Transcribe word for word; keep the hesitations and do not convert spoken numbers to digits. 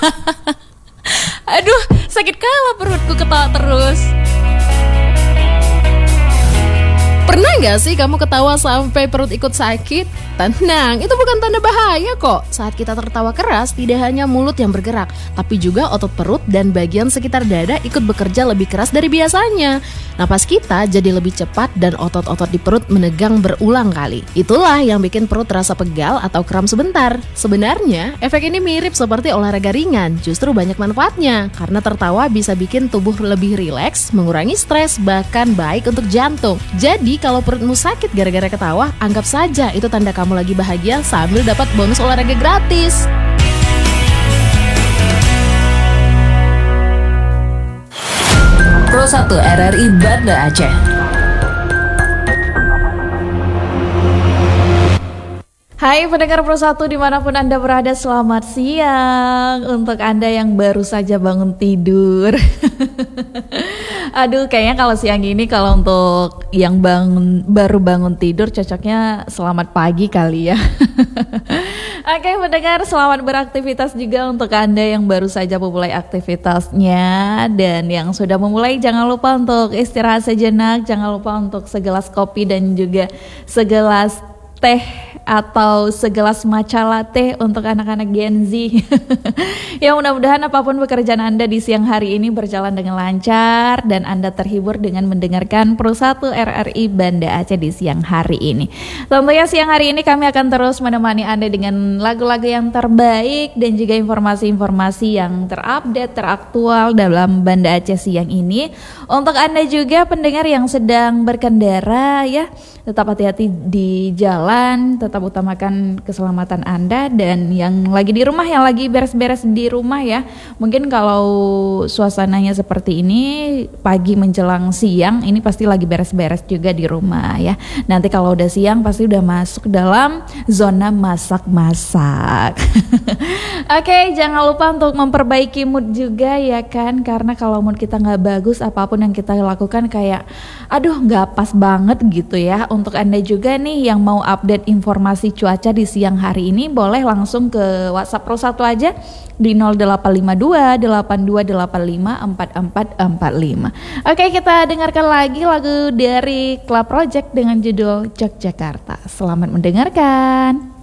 Aduh, sakit kalah perutku ketawa terus. Pernah gak sih kamu ketawa sampai perut ikut sakit? Tenang, itu bukan tanda bahaya kok. Saat kita tertawa keras, tidak hanya mulut yang bergerak, tapi juga otot perut dan bagian sekitar dada ikut bekerja lebih keras dari biasanya. Napas kita jadi lebih cepat dan otot-otot di perut menegang berulang kali. Itulah yang bikin perut terasa pegal atau kram sebentar. Sebenarnya, efek ini mirip seperti olahraga ringan, justru banyak manfaatnya. Karena tertawa bisa bikin tubuh lebih rileks, mengurangi stres, bahkan baik untuk jantung. Jadi, kalau perutmu sakit gara-gara ketawa, anggap saja itu tanda kamu lagi bahagia sambil dapat bonus olahraga gratis. Pro satu R R I Banda Aceh. Hai pendengar Pro satu dimanapun Anda berada, selamat siang. Untuk Anda yang baru saja bangun tidur. Aduh, kayaknya kalau siang ini, kalau untuk yang bangun, baru bangun tidur, cocoknya selamat pagi kali ya. Oke pendengar, selamat beraktivitas juga untuk Anda yang baru saja memulai aktivitasnya. Dan yang sudah memulai, jangan lupa untuk istirahat sejenak. Jangan lupa untuk segelas kopi dan juga segelas teh atau segelas matcha latte untuk anak-anak Gen Z. Ya mudah-mudahan apapun pekerjaan Anda di siang hari ini berjalan dengan lancar dan Anda terhibur dengan mendengarkan Pro satu R R I Banda Aceh di siang hari ini. Tentunya siang hari ini kami akan terus menemani Anda dengan lagu-lagu yang terbaik dan juga informasi-informasi yang terupdate, teraktual dalam Banda Aceh siang ini. Untuk Anda juga pendengar yang sedang berkendara ya, tetap hati-hati di jalan, tetap utamakan keselamatan Anda. Dan yang lagi di rumah, yang lagi beres-beres di rumah ya, mungkin kalau suasananya seperti ini pagi menjelang siang, ini pasti lagi beres-beres juga di rumah ya. Nanti kalau udah siang pasti udah masuk dalam zona masak-masak. Oke, jangan lupa untuk memperbaiki mood juga ya kan, karena kalau mood kita nggak bagus, apapun yang kita lakukan kayak aduh nggak pas banget gitu ya. Untuk Anda juga nih yang mau update informasi cuaca di siang hari ini, boleh langsung ke WhatsApp Pro satu aja di nol delapan lima dua delapan dua delapan lima empat empat empat lima. Oke, kita dengarkan lagi lagu dari Club Project dengan judul Yogyakarta. Selamat mendengarkan.